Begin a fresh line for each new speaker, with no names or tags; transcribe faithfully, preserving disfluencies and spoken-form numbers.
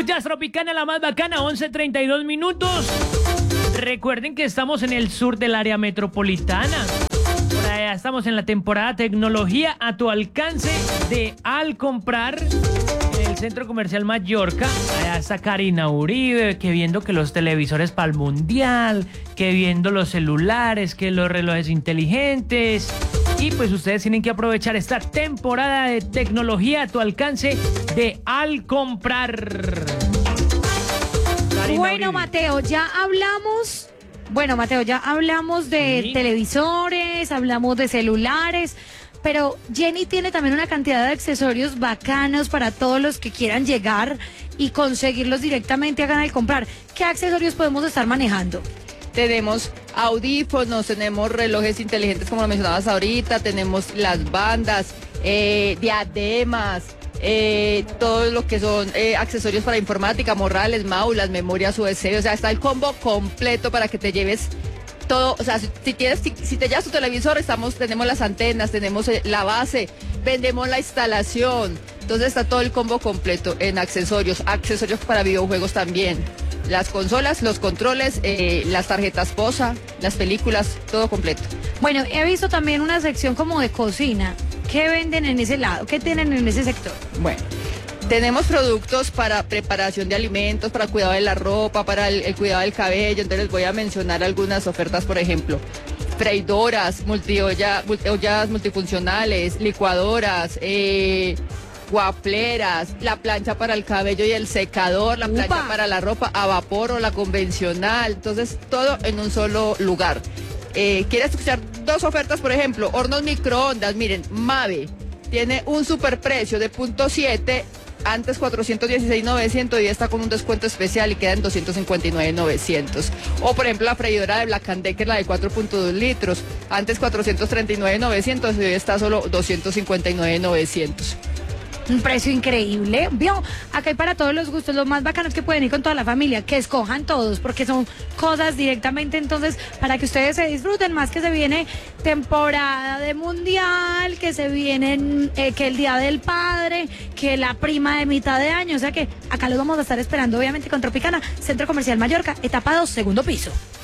Escuchas Tropicana, la más bacana, once treinta y dos minutos. Recuerden que estamos en el sur del área metropolitana. Por allá estamos en la temporada tecnología a tu alcance de Al Comprar en el Centro Comercial Mallorca. Allá está Karina Uribe, que viendo que los televisores para el mundial, que viendo los celulares, que los relojes inteligentes. Y pues ustedes tienen que aprovechar esta temporada de tecnología a tu alcance de Al Comprar. Karina
Bueno,
Uribe.
Mateo, ya hablamos, bueno, Mateo, ya hablamos de
Sí.
televisores, hablamos de celulares, pero Jenny tiene también una cantidad de accesorios bacanos para todos los que quieran llegar y conseguirlos directamente a Al Comprar. ¿Qué accesorios podemos estar manejando?
Tenemos audífonos, tenemos relojes inteligentes como lo mencionabas ahorita, tenemos las bandas, eh, diademas, eh, todo lo que son eh, accesorios para informática, morrales, maulas, memorias U S B, o sea, está el combo completo para que te lleves todo, o sea, si, si tienes, si, si te llevas tu televisor, estamos, tenemos las antenas, tenemos eh, la base, vendemos la instalación, entonces está todo el combo completo en accesorios, accesorios para videojuegos también. Las consolas, los controles, eh, las tarjetas P O S A, las películas, todo completo.
Bueno, he visto también una sección como de cocina. ¿Qué venden en ese lado? ¿Qué tienen en ese sector?
Bueno, tenemos productos para preparación de alimentos, para cuidado de la ropa, para el, el cuidado del cabello. Entonces les voy a mencionar algunas ofertas, por ejemplo. Freidoras, multiollas, multiollas multifuncionales, licuadoras, eh... guapleras, la plancha para el cabello y el secador, la plancha
¡Upa!
para la ropa a vapor o la convencional, entonces todo en un solo lugar. Eh, ¿Quieres escuchar dos ofertas, por ejemplo? Hornos microondas, miren, Mave tiene un superprecio de punto siete, antes cuatrocientos dieciséis mil novecientos y está con un descuento especial y queda en doscientos cincuenta y nueve mil novecientos. O por ejemplo la freidora de Black and Decker, la de cuatro punto dos litros, antes cuatrocientos treinta y nueve mil novecientos y hoy está solo doscientos cincuenta y nueve mil novecientos.
Un precio increíble. Vio, acá hay para todos los gustos. Los más bacanos que pueden ir con toda la familia, que escojan todos, porque son cosas directamente, entonces, para que ustedes se disfruten más, que se viene temporada de mundial, que se viene eh, que el Día del Padre, que la prima de mitad de año. O sea que acá los vamos a estar esperando, obviamente, con Tropicana, Centro Comercial Mallorca, etapa dos, segundo piso.